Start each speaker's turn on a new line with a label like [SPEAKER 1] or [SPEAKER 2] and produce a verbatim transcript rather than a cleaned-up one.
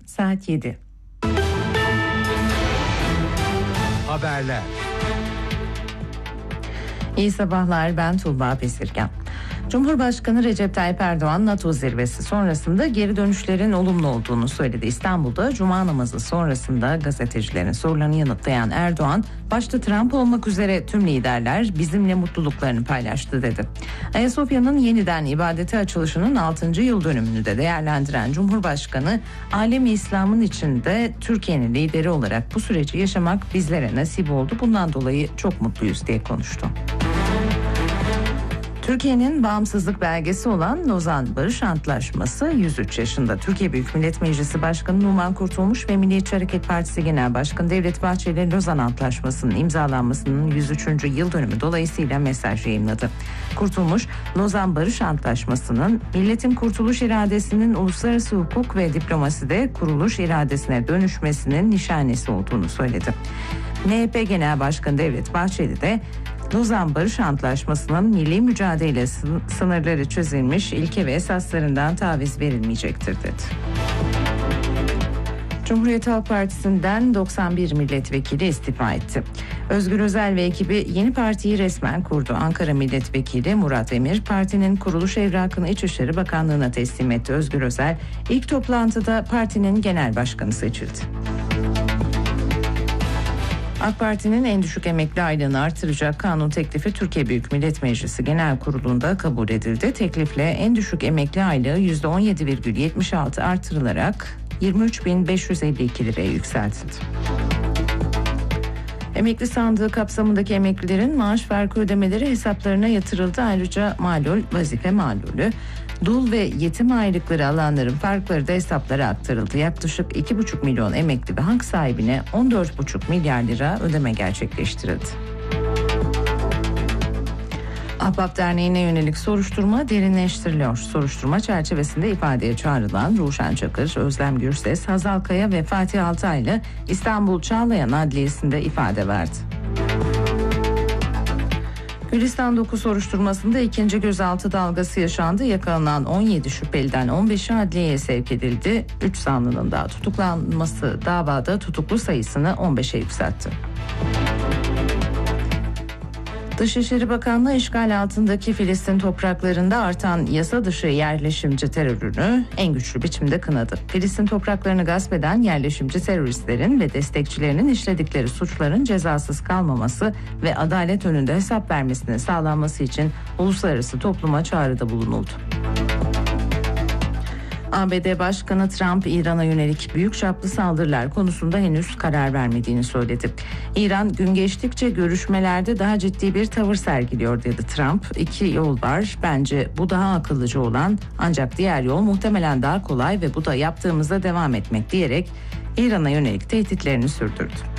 [SPEAKER 1] Saat yedi.
[SPEAKER 2] Haberler.
[SPEAKER 1] İyi sabahlar, ben Tuğba Pesirgen. Cumhurbaşkanı Recep Tayyip Erdoğan NATO zirvesi sonrasında geri dönüşlerin olumlu olduğunu söyledi. İstanbul'da Cuma namazı sonrasında gazetecilerin sorularını yanıtlayan Erdoğan, başta Trump olmak üzere tüm liderler bizimle mutluluklarını paylaştı dedi. Ayasofya'nın yeniden ibadete açılışının altıncı yıl dönümünü de değerlendiren Cumhurbaşkanı, alemi İslam'ın içinde Türkiye'nin lideri olarak bu süreci yaşamak bizlere nasip oldu. Bundan dolayı çok mutluyuz diye konuştu. Türkiye'nin bağımsızlık belgesi olan Lozan Barış Antlaşması yüz üç yaşında. Türkiye Büyük Millet Meclisi Başkanı Numan Kurtulmuş ve Milliyetçi Hareket Partisi Genel Başkanı Devlet Bahçeli, Lozan Antlaşması'nın imzalanmasının yüz üçüncü yıl dönümü dolayısıyla mesaj yayınladı. Kurtulmuş, Lozan Barış Antlaşması'nın milletin kurtuluş iradesinin uluslararası hukuk ve diplomaside kuruluş iradesine dönüşmesinin nişanesi olduğunu söyledi. M H P Genel Başkanı Devlet Bahçeli de Lozan Barış Antlaşması'nın milli mücadele sınırları çözülmüş ilke ve esaslarından taviz verilmeyecektir dedi. Cumhuriyet Halk Partisi'nden doksan bir milletvekili istifa etti. Özgür Özel ve ekibi yeni partiyi resmen kurdu. Ankara Milletvekili Murat Emir, partinin kuruluş evrakını İçişleri Bakanlığı'na teslim etti. Özgür Özel, ilk toplantıda partinin genel başkanı seçildi. AK Parti'nin en düşük emekli aylığını artıracak kanun teklifi Türkiye Büyük Millet Meclisi Genel Kurulu'nda kabul edildi. Teklifle en düşük emekli aylığı yüzde on yedi virgül yetmiş altı artırılarak yirmi üç bin beş yüz elli iki liraya yükseltildi. Emekli sandığı kapsamındaki emeklilerin maaş farkı ödemeleri hesaplarına yatırıldı. Ayrıca malul, vazife malulü, dul ve yetim aylıkları alanların farkları da hesaplara aktarıldı. Yaklaşık iki buçuk milyon emekli ve hak sahibine on dört buçuk milyar lira ödeme gerçekleştirildi. Ahbap Derneği'ne yönelik soruşturma derinleştiriliyor. Soruşturma çerçevesinde ifadeye çağrılan Ruşen Çakır, Özlem Gürses, Hazal Kaya ve Fatih Altaylı İstanbul Çağlayan Adliyesi'nde ifade verdi. Gülistan dokuz soruşturmasında ikinci gözaltı dalgası yaşandı. Yakalanan on yedi şüpheliden on beşi adliyeye sevk edildi. üç zanlının daha tutuklanması davada tutuklu sayısını on beşe yükseltti. Dışişleri Bakanlığı işgal altındaki Filistin topraklarında artan yasa dışı yerleşimci terörünü en güçlü biçimde kınadı. Filistin topraklarını gasp eden yerleşimci teröristlerin ve destekçilerinin işledikleri suçların cezasız kalmaması ve adalet önünde hesap vermesinin sağlanması için uluslararası topluma çağrıda bulunuldu. A B D Başkanı Trump, İran'a yönelik büyük çaplı saldırılar konusunda henüz karar vermediğini söyledi. İran gün geçtikçe görüşmelerde daha ciddi bir tavır sergiliyor dedi Trump. İki yol var, bence bu daha akıllıca olan, ancak diğer yol muhtemelen daha kolay ve bu da yaptığımızda devam etmek diyerek İran'a yönelik tehditlerini sürdürdü.